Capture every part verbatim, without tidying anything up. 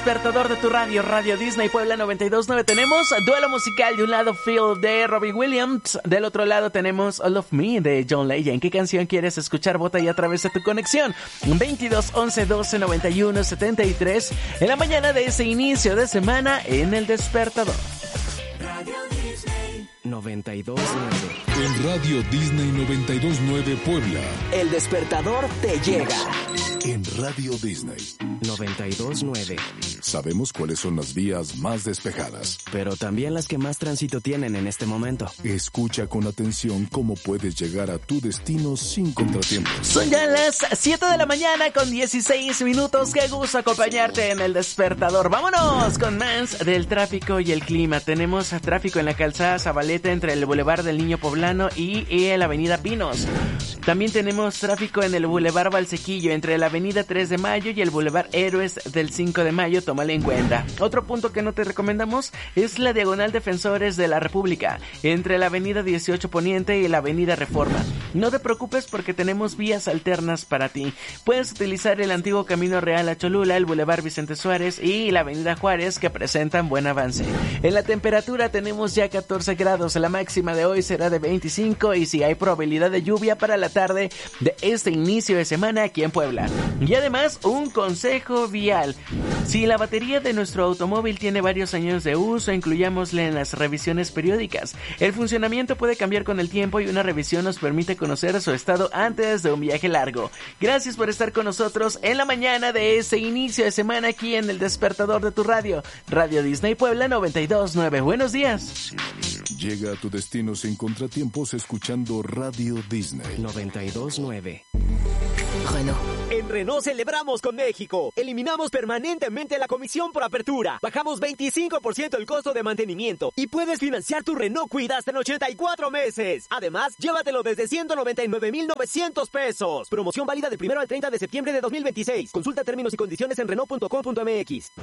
Despertador de tu radio, Radio Disney Puebla noventa y dos punto nueve. Tenemos duelo musical. De un lado Feel de Robbie Williams, del otro lado tenemos All of Me de John Legend. ¿Qué canción quieres escuchar? Vota ya a través de tu conexión veintidós once doce noventa y uno setenta y tres en la mañana de ese inicio de semana en El Despertador. Radio Disney noventa y dos punto nueve. En Radio Disney noventa y dos punto nueve Puebla. El Despertador te llega. En Radio Disney noventa y dos punto nueve. Sabemos cuáles son las vías más despejadas, pero también las que más tránsito tienen en este momento. Escucha con atención cómo puedes llegar a tu destino sin contratiempos. Son ya las siete de la mañana con dieciséis minutos. Qué gusto acompañarte en El Despertador. Vámonos con más del tráfico y el clima. Tenemos tráfico en la calzada Zabaleta entre el Boulevard del Niño Poblano y, y la Avenida Pinos. También tenemos tráfico en el Boulevard Valsequillo entre la Avenida tres de Mayo y el Boulevard Héroes del cinco de Mayo. Tómale en cuenta. Otro punto que no te recomendamos es la Diagonal Defensores de la República entre la Avenida dieciocho Poniente y la Avenida Reforma. No te preocupes porque tenemos vías alternas para ti. Puedes utilizar el antiguo Camino Real a Cholula, el Boulevard Vicente Suárez y la Avenida Juárez, que presentan buen avance. En la temperatura tenemos ya catorce grados. La máxima de hoy será de veinticinco y si hay probabilidad de lluvia para la tarde de este inicio de semana aquí en Puebla. Y además un consejo vial. Si la batería de nuestro automóvil tiene varios años de uso, incluyámosle en las revisiones periódicas. El funcionamiento puede cambiar con el tiempo y una revisión nos permite conocer su estado antes de un viaje largo. Gracias por estar con nosotros en la mañana de ese inicio de semana aquí en El Despertador de tu radio, Radio Disney Puebla noventa y dos punto nueve. Buenos días. Llega a tu destino sin contratiempos escuchando Radio Disney noventa y dos punto nueve. Renault. En Renault celebramos con México. Eliminamos permanentemente la comisión por apertura. Bajamos veinticinco por ciento el costo de mantenimiento. Y puedes financiar tu Renault Kwid hasta en ochenta y cuatro meses. Además, llévatelo desde ciento noventa y nueve mil novecientos pesos. Promoción válida del primero al treinta de septiembre de dos mil veintiséis. Consulta términos y condiciones en Renault punto com punto m x.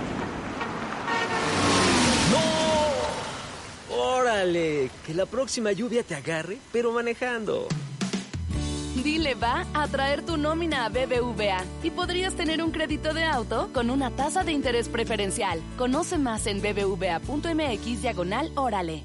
¡No! ¡Órale! Que la próxima lluvia te agarre, pero manejando. Dile va a traer tu nómina a B B V A y podrías tener un crédito de auto con una tasa de interés preferencial. Conoce más en bbva.mx diagonal órale.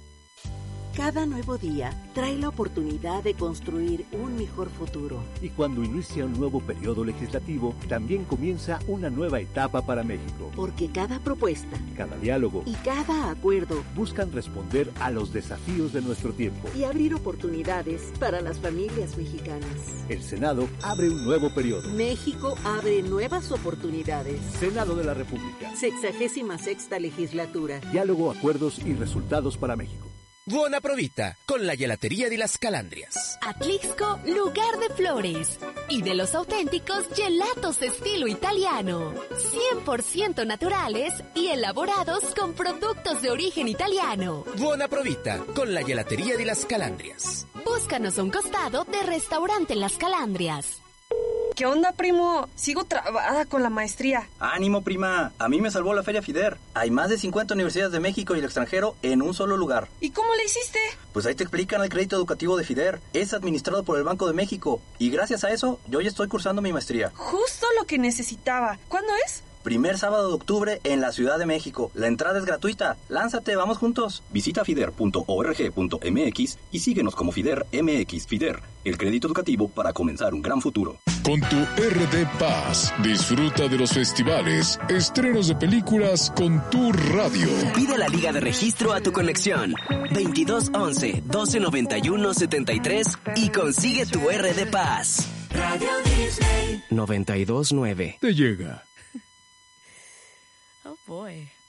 Cada nuevo día trae la oportunidad de construir un mejor futuro. Y cuando inicia un nuevo periodo legislativo, también comienza una nueva etapa para México. Porque cada propuesta, cada diálogo y cada acuerdo buscan responder a los desafíos de nuestro tiempo y abrir oportunidades para las familias mexicanas. El Senado abre un nuevo periodo. México abre nuevas oportunidades. Senado de la República. Sexagésima sexta legislatura. Diálogo, acuerdos y resultados para México. Buona Provita, con la Gelatería de las Calandrias. Atlixco, lugar de flores. Y de los auténticos gelatos estilo italiano. cien por ciento naturales y elaborados con productos de origen italiano. Buona Provita, con la Gelatería de las Calandrias. Búscanos a un costado de Restaurante Las Calandrias. ¿Qué onda, primo? Sigo trabada con la maestría. ¡Ánimo, prima! A mí me salvó la Feria FIDER. Hay más de cincuenta universidades de México y el extranjero en un solo lugar. ¿Y cómo le hiciste? Pues ahí te explican el crédito educativo de FIDER. Es administrado por el Banco de México. Y gracias a eso, yo ya estoy cursando mi maestría. Justo lo que necesitaba. ¿Cuándo es? Primer sábado de octubre en la Ciudad de México. La entrada es gratuita. Lánzate, vamos juntos. Visita fider punto org punto m x y síguenos como FIDER M X. FIDER, el crédito educativo para comenzar un gran futuro. Con tu R D Paz, disfruta de los festivales, estrenos de películas con tu radio. Pide la liga de registro a tu conexión veintidós once doce noventa y uno setenta y tres y consigue tu R D Paz. Radio Disney noventa y dos punto nueve. Te llega. Oh boy.